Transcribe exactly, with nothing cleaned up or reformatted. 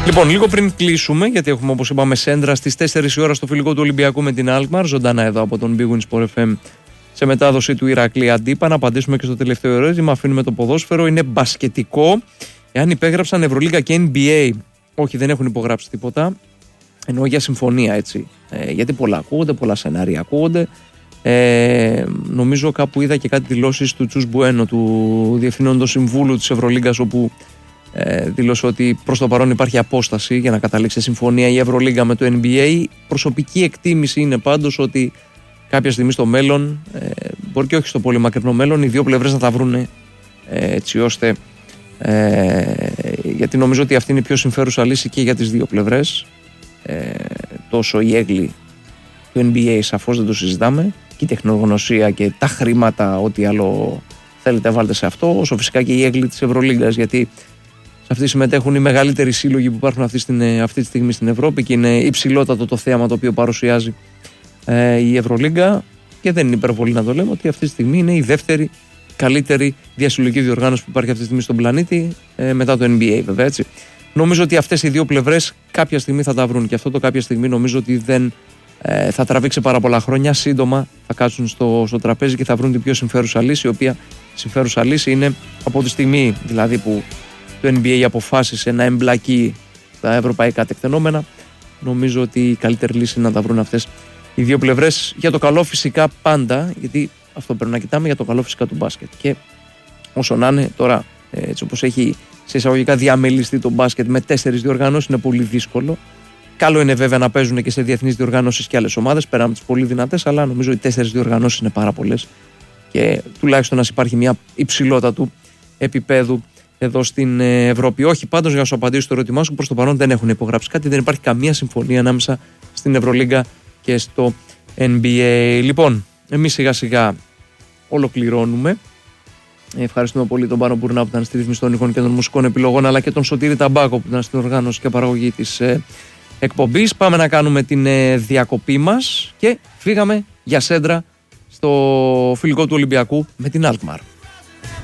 Λοιπόν, λίγο πριν κλείσουμε, γιατί έχουμε όπως είπαμε σέντρα στις τέσσερις η ώρα στο φιλικό του Ολυμπιακού με την Αλκμαρ, ζωντανά εδώ από τον Big Win Sport εφ εμ σε μετάδοση του Ηρακλή Αντίπα. Να απαντήσουμε και στο τελευταίο ερώτημα. Αφήνουμε το ποδόσφαιρο, είναι μπασκετικό. Εάν υπέγραψαν Ευρωλίγκα και εν μπι έι, όχι, δεν έχουν υπογράψει τίποτα. Εννοώ για συμφωνία, έτσι. Ε, γιατί πολλά ακούγονται, πολλά σενάρια ακούγονται. Ε, νομίζω κάπου είδα και κάτι δηλώσεις του Τσους Μπουένο, του Διευθύνοντος Συμβούλου της Ευρωλίγκας, όπου ε, δήλωσε ότι προς το παρόν υπάρχει απόσταση για να καταλήξει συμφωνία η Ευρωλίγκα με το εν μπι έι. Προσωπική εκτίμηση είναι πάντως ότι κάποια στιγμή στο μέλλον, ε, μπορεί και όχι στο πολύ μακρινό μέλλον, οι δύο πλευρές να τα βρουν ε, έτσι ώστε. Ε, γιατί νομίζω ότι αυτή είναι η πιο συμφέρουσα λύση και για τις δύο πλευρές. Ε, τόσο η έγκλη του εν μπι έι, σαφώς δεν το συζητάμε, και η τεχνογνωσία και τα χρήματα, ό,τι άλλο θέλετε βάλτε σε αυτό, όσο φυσικά και η έγκλη της Ευρωλίγκας, γιατί σε αυτή συμμετέχουν οι μεγαλύτεροι σύλλογοι που υπάρχουν αυτή, στην, αυτή τη στιγμή στην Ευρώπη και είναι υψηλότατο το θέαμα το οποίο παρουσιάζει ε, η Ευρωλίγκα, και δεν είναι υπερβολή να το λέμε ότι αυτή τη στιγμή είναι η δεύτερη καλύτερη διασυλλογική διοργάνωση που υπάρχει αυτή τη στιγμή στον πλανήτη, ε, μετά το εν μπι έι βέβαια, έτσι. Νομίζω ότι αυτές οι δύο πλευρές κάποια στιγμή θα τα βρουν, και αυτό το κάποια στιγμή νομίζω ότι δεν ε, θα τραβήξει πάρα πολλά χρόνια. Σύντομα θα κάτσουν στο, στο τραπέζι και θα βρουν την πιο συμφέρουσα λύση, η οποία συμφέρουσα λύση είναι από τη στιγμή δηλαδή που το εν μπι έι αποφάσισε να εμπλακεί τα ευρωπαϊκά τεκτενόμενα. Νομίζω ότι η καλύτερη λύση είναι να τα βρουν αυτές οι δύο πλευρές, για το καλό φυσικά πάντα, γιατί αυτό πρέπει να κοιτάμε, για το καλό φυσικά του μπάσκετ. Και όσο να είναι τώρα, έτσι όπως έχει σε εισαγωγικά διαμελιστεί το μπάσκετ με τέσσερις διοργανώσεις, είναι πολύ δύσκολο. Καλό είναι βέβαια να παίζουν και σε διεθνείς διοργανώσεις και άλλες ομάδες πέρα από τις πολύ δυνατές, αλλά νομίζω οι τέσσερις διοργανώσεις είναι πάρα πολλές και τουλάχιστον να υπάρχει μια υψηλότητα του επίπεδου εδώ στην Ευρώπη. Όχι, πάντως, για να σου απαντήσω στο ερώτημά σου, προς το παρόν δεν έχουν υπογράψει κάτι, δεν υπάρχει καμία συμφωνία ανάμεσα στην Ευρωλίγκα και στο εν μπι έι. Λοιπόν, εμείς σιγά σιγά ολοκληρώνουμε. Ευχαριστούμε πολύ τον Πάνο Μπουρνά που ήταν στη ρύθμιση των ήχων και των μουσικών επιλογών, αλλά και τον Σωτήρη Ταμπάκο που ήταν στην οργάνωση και παραγωγή της ε, εκπομπής. Πάμε να κάνουμε την ε, διακοπή μας και φύγαμε για σέντρα στο φιλικό του Ολυμπιακού με την Αλκμαρ.